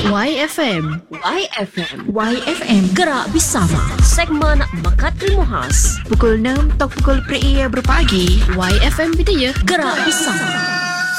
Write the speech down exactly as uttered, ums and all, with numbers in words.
Y F M. Y F M. Y F M. Gerak bersama. Segmen Mekat Ilmu Khas. Pukul enam tok pukul pria berpagi. Y F M Bidaya. Gerak bersama.